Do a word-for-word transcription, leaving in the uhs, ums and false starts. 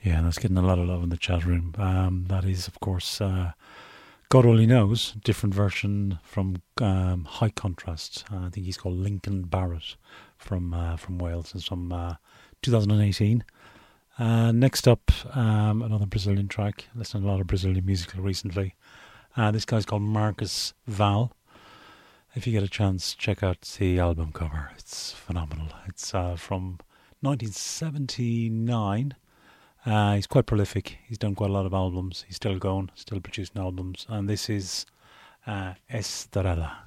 Yeah, that's getting a lot of love in the chat room. Um, that is, of course, uh, God Only Knows, different version from um, High Contrast. Uh, I think he's called Lincoln Barrett from uh, from Wales. It's from uh, two thousand eighteen. Uh, next up, um, another Brazilian track. Listened to a lot of Brazilian music recently. Uh, this guy's called Marcus Val. If you get a chance, check out the album cover. It's phenomenal. It's uh, from nineteen seventy-nine. Uh, he's quite prolific. He's done quite a lot of albums. He's still going, still producing albums. And this is uh, Estrela.